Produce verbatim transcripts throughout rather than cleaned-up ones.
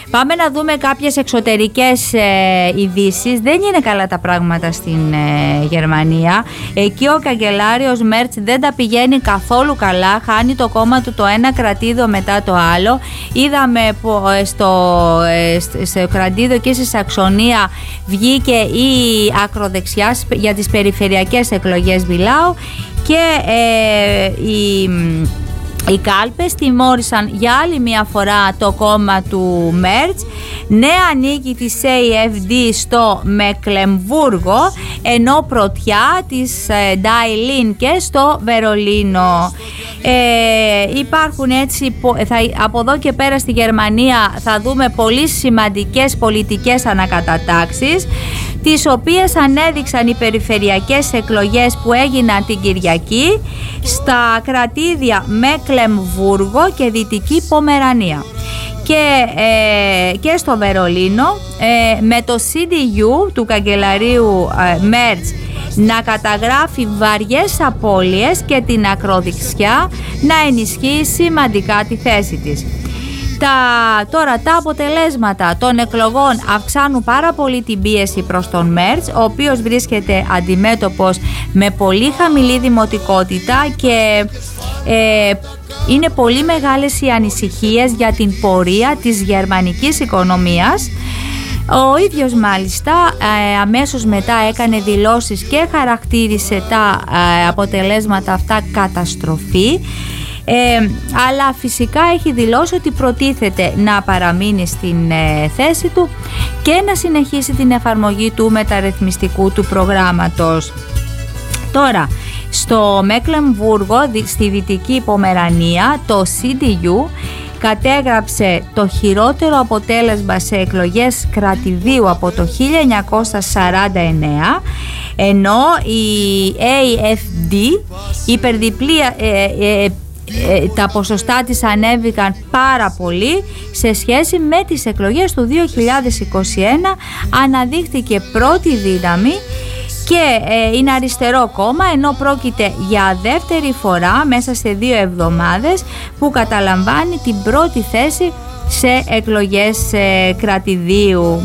Πάμε να δούμε κάποιες εξωτερικές ε, ειδήσεις. Δεν είναι καλά τα πράγματα στην ε, Γερμανία. Εκεί ο καγκελάριος Μέρτς δεν τα πηγαίνει καθόλου καλά. Χάνει το κόμμα του το ένα κρατήδιο μετά το άλλο. Είδαμε στο, ε, στο κρατήδιο και στη Σαξονία βγήκε η ακροδεξιά για τις περιφερειακές εκλογές, μιλάω, και ε, η... Οι κάλπες τιμώρησαν για άλλη μια φορά το κόμμα του Μέρτς. Νέα νίκη της έι εφ ντι στο Μεκλεμβούργο, ενώ πρωτιά της Die Linke στο Βερολίνο. Ε, υπάρχουν έτσι, θα, από εδώ και πέρα στη Γερμανία θα δούμε πολύ σημαντικές πολιτικές ανακατατάξεις, τις οποίες ανέδειξαν οι περιφερειακές εκλογές που έγιναν την Κυριακή στα κρατήδια Μεκλεμβούργο και Δυτική Πομερανία. Και, ε, και στο Βερολίνο, ε, με το σι ντι γιου του καγκελαρίου ε, Μέρτς να καταγράφει βαριές απώλειες και την ακροδεξιά να ενισχύει σημαντικά τη θέση της. Τα, τώρα τα αποτελέσματα των εκλογών αυξάνουν πάρα πολύ την πίεση προς τον Μέρτς, ο οποίος βρίσκεται αντιμέτωπος με πολύ χαμηλή δημοτικότητα και ε, είναι πολύ μεγάλες οι ανησυχίες για την πορεία της γερμανικής οικονομίας. Ο ίδιος μάλιστα ε, αμέσως μετά έκανε δηλώσεις και χαρακτήρισε τα ε, αποτελέσματα αυτά καταστροφή. Ε, αλλά φυσικά έχει δηλώσει ότι προτίθεται να παραμείνει στην ε, θέση του και να συνεχίσει την εφαρμογή του μεταρρυθμιστικού του προγράμματος. Τώρα, στο Μεκλεμβούργο, στη Δυτική Πομερανία, το σι ντι γιου κατέγραψε το χειρότερο αποτέλεσμα σε εκλογές κρατηδίου από το χίλια εννιακόσια σαράντα εννέα, ενώ η έι εφ ντι υπερδιπλή ε, ε, Ε, τα ποσοστά της ανέβηκαν πάρα πολύ σε σχέση με τις εκλογές του δύο χιλιάδες είκοσι ένα. Αναδείχθηκε πρώτη δύναμη και ε, είναι αριστερό κόμμα, ενώ πρόκειται για δεύτερη φορά μέσα σε δύο εβδομάδες που καταλαμβάνει την πρώτη θέση σε εκλογές ε, κρατηδίου.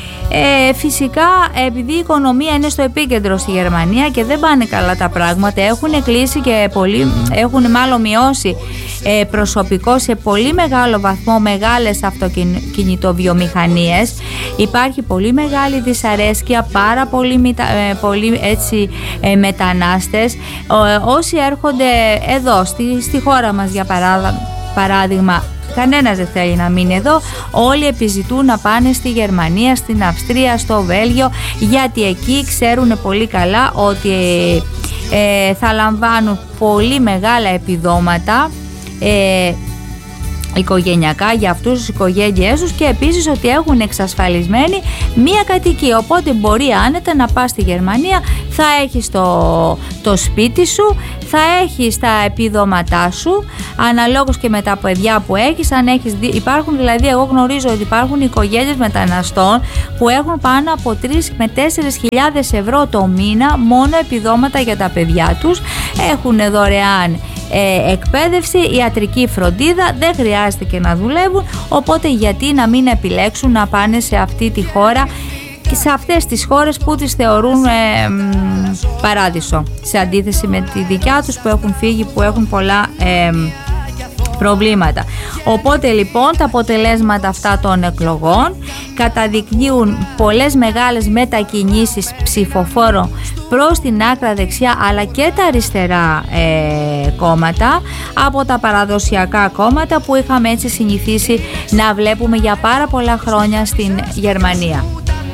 Ε, φυσικά, επειδή η οικονομία είναι στο επίκεντρο στη Γερμανία και δεν πάνε καλά τα πράγματα, έχουν κλείσει και πολύ, έχουν μάλλον μειώσει ε, προσωπικό σε πολύ μεγάλο βαθμό μεγάλες αυτοκινητοβιομηχανίες. Υπάρχει πολύ μεγάλη δυσαρέσκεια, πάρα πολλοί, ε, πολλοί έτσι, ε, μετανάστες. Ε, όσοι έρχονται εδώ στη, στη χώρα μας, για παράδειγμα, παράδειγμα κανένας δεν θέλει να μείνει εδώ, όλοι επιζητούν να πάνε στη Γερμανία, στην Αυστρία, στο Βέλγιο, γιατί εκεί ξέρουν πολύ καλά ότι ε, θα λαμβάνουν πολύ μεγάλα επιδόματα ε, οικογενειακά για αυτούς τους οικογένειές τους, και επίσης ότι έχουν εξασφαλισμένη μία κατοικία, οπότε μπορεί άνετα να πας στη Γερμανία, θα έχεις το, το σπίτι σου, θα έχεις τα επιδόματά σου αναλόγως και με τα παιδιά που έχεις. Αν έχεις, υπάρχουν δηλαδή, εγώ γνωρίζω ότι υπάρχουν οικογένειες μεταναστών που έχουν πάνω από τρεις με τέσσερις χιλιάδες ευρώ το μήνα μόνο επιδόματα για τα παιδιά τους, έχουν δωρεάν Ε, εκπαίδευση, ιατρική φροντίδα, δεν χρειάζεται και να δουλεύουν, οπότε γιατί να μην επιλέξουν να πάνε σε αυτή τη χώρα και σε αυτές τις χώρες που τις θεωρούν ε, μ, παράδεισο, σε αντίθεση με τη δικιά τους που έχουν φύγει, που έχουν πολλά ε, προβλήματα. Οπότε λοιπόν τα αποτελέσματα αυτά των εκλογών καταδεικνύουν πολλές μεγάλες μετακινήσεις ψηφοφόρων προς την άκρα δεξιά, αλλά και τα αριστερά ε, κόμματα από τα παραδοσιακά κόμματα που είχαμε έτσι συνηθίσει να βλέπουμε για πάρα πολλά χρόνια στην Γερμανία.